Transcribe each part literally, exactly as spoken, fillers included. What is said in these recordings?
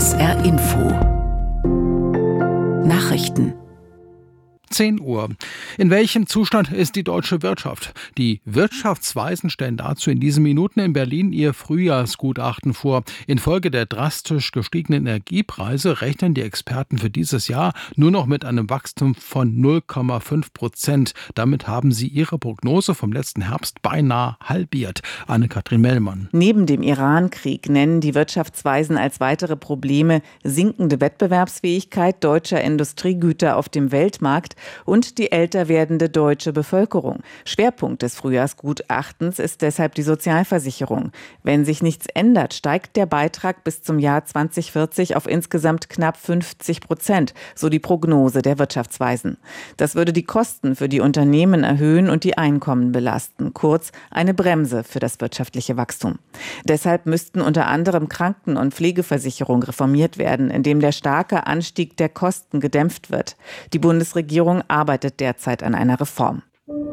S R Info Nachrichten. zehn Uhr. In welchem Zustand ist die deutsche Wirtschaft? Die Wirtschaftsweisen stellen dazu in diesen Minuten in Berlin ihr Frühjahrsgutachten vor. Infolge der drastisch gestiegenen Energiepreise rechnen die Experten für dieses Jahr nur noch mit einem Wachstum von null Komma fünf Prozent. Damit haben sie ihre Prognose vom letzten Herbst beinahe halbiert. Anne-Kathrin Mellmann. Neben dem Irankrieg nennen die Wirtschaftsweisen als weitere Probleme sinkende Wettbewerbsfähigkeit deutscher Industriegüter auf dem Weltmarkt und die älter werdende deutsche Bevölkerung. Schwerpunkt des Frühjahrsgutachtens ist deshalb die Sozialversicherung. Wenn sich nichts ändert, steigt der Beitrag bis zum Jahr zwanzig vierzig auf insgesamt knapp fünfzig Prozent, so die Prognose der Wirtschaftsweisen. Das würde die Kosten für die Unternehmen erhöhen und die Einkommen belasten. Kurz, eine Bremse für das wirtschaftliche Wachstum. Deshalb müssten unter anderem Kranken- und Pflegeversicherung reformiert werden, indem der starke Anstieg der Kosten gedämpft wird. Die Bundesregierung arbeitet derzeit an einer Reform.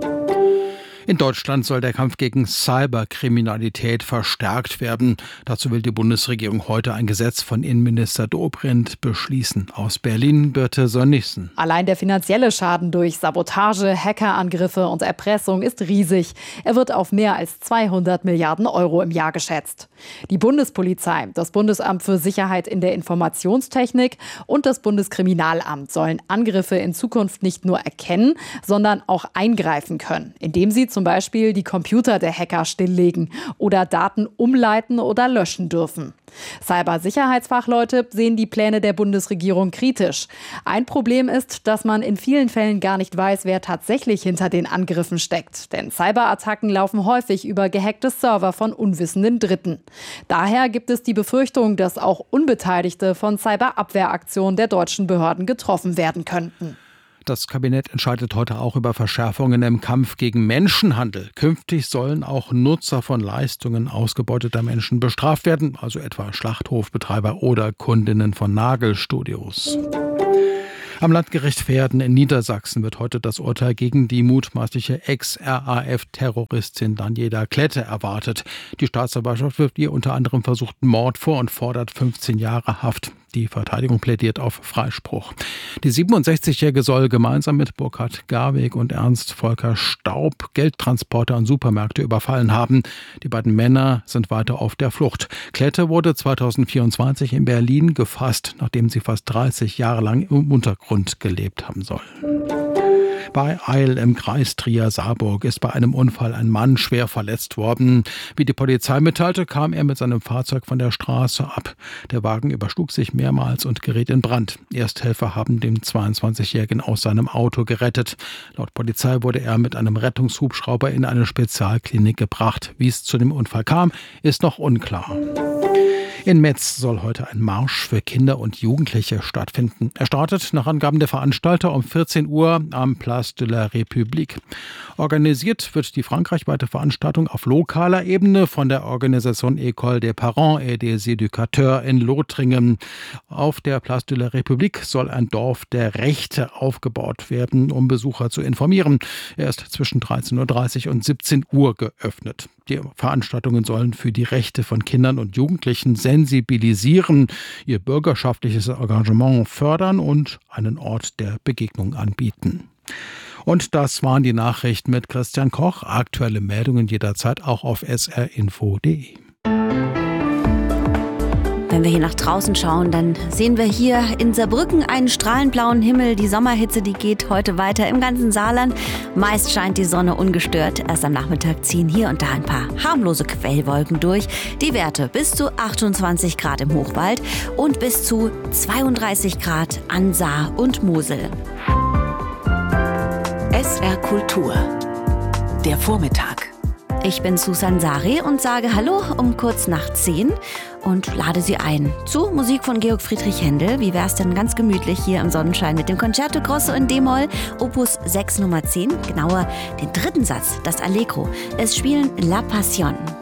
In Deutschland soll der Kampf gegen Cyberkriminalität verstärkt werden. Dazu will die Bundesregierung heute ein Gesetz von Innenminister Dobrindt beschließen. Aus Berlin, Birte Sönnigsen. Allein der finanzielle Schaden durch Sabotage, Hackerangriffe und Erpressung ist riesig. Er wird auf mehr als zweihundert Milliarden Euro im Jahr geschätzt. Die Bundespolizei, das Bundesamt für Sicherheit in der Informationstechnik und das Bundeskriminalamt sollen Angriffe in Zukunft nicht nur erkennen, sondern auch eingreifen können, indem sie zum Beispiel die Computer der Hacker stilllegen oder Daten umleiten oder löschen dürfen. Cybersicherheitsfachleute sehen die Pläne der Bundesregierung kritisch. Ein Problem ist, dass man in vielen Fällen gar nicht weiß, wer tatsächlich hinter den Angriffen steckt. Denn Cyberattacken laufen häufig über gehackte Server von unwissenden Dritten. Daher gibt es die Befürchtung, dass auch Unbeteiligte von Cyberabwehraktionen der deutschen Behörden getroffen werden könnten. Das Kabinett entscheidet heute auch über Verschärfungen im Kampf gegen Menschenhandel. Künftig sollen auch Nutzer von Leistungen ausgebeuteter Menschen bestraft werden, also etwa Schlachthofbetreiber oder Kundinnen von Nagelstudios. Am Landgericht Verden in Niedersachsen wird heute das Urteil gegen die mutmaßliche Ex-R A F-Terroristin Daniela Klette erwartet. Die Staatsanwaltschaft wirft ihr unter anderem versuchten Mord vor und fordert fünfzehn Jahre Haft. Die Verteidigung plädiert auf Freispruch. Die siebenundsechzigjährige soll gemeinsam mit Burkhard Garweg und Ernst Volker Staub Geldtransporter und Supermärkte überfallen haben. Die beiden Männer sind weiter auf der Flucht. Klette wurde zweitausendvierundzwanzig in Berlin gefasst, nachdem sie fast dreißig Jahre lang im Untergrund gelebt haben soll. Bei Eil im Kreis Trier-Saarburg ist bei einem Unfall ein Mann schwer verletzt worden. Wie die Polizei mitteilte, kam er mit seinem Fahrzeug von der Straße ab. Der Wagen überschlug sich mehrmals und geriet in Brand. Ersthelfer haben den zweiundzwanzigjährigen aus seinem Auto gerettet. Laut Polizei wurde er mit einem Rettungshubschrauber in eine Spezialklinik gebracht. Wie es zu dem Unfall kam, ist noch unklar. In Metz soll heute ein Marsch für Kinder und Jugendliche stattfinden. Er startet nach Angaben der Veranstalter um vierzehn Uhr am Place de la République. Organisiert wird die frankreichweite Veranstaltung auf lokaler Ebene von der Organisation École des Parents et des Éducateurs in Lothringen. Auf der Place de la République soll ein Dorf der Rechte aufgebaut werden, um Besucher zu informieren. Er ist zwischen dreizehn Uhr dreißig und siebzehn Uhr geöffnet. Die Veranstaltungen sollen für die Rechte von Kindern und Jugendlichen sensibilisieren, ihr bürgerschaftliches Engagement fördern und einen Ort der Begegnung anbieten. Und das waren die Nachrichten mit Christian Koch. Aktuelle Meldungen jederzeit auch auf s r info punkt d e. Wenn wir hier nach draußen schauen, dann sehen wir hier in Saarbrücken einen strahlend blauen Himmel. Die Sommerhitze, die geht heute weiter im ganzen Saarland. Meist scheint die Sonne ungestört. Erst am Nachmittag ziehen hier und da ein paar harmlose Quellwolken durch. Die Werte bis zu achtundzwanzig Grad im Hochwald und bis zu zweiunddreißig Grad an Saar und Mosel. S R Kultur. Der Vormittag. Ich bin Susan Sari und sage Hallo um kurz nach zehn und lade Sie ein zu Musik von Georg Friedrich Händel. Wie wär's denn ganz gemütlich hier im Sonnenschein mit dem Concerto Grosso in D-Moll, Opus sechs Nummer zehn, genauer den dritten Satz, das Allegro. Es spielen La Passion.